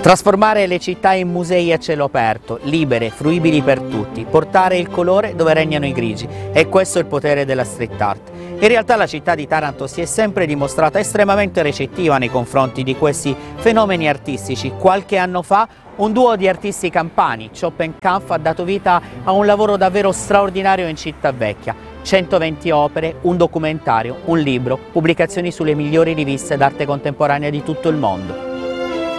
Trasformare le città in musei a cielo aperto, libere, fruibili per tutti, portare il colore dove regnano i grigi, e questo è il potere della street art. In realtà la città di Taranto si è sempre dimostrata estremamente recettiva nei confronti di questi fenomeni artistici. Qualche anno fa un duo di artisti campani, Chop and Kampf, ha dato vita a un lavoro davvero straordinario in Città Vecchia. 120 opere, un documentario, un libro, pubblicazioni sulle migliori riviste d'arte contemporanea di tutto il mondo.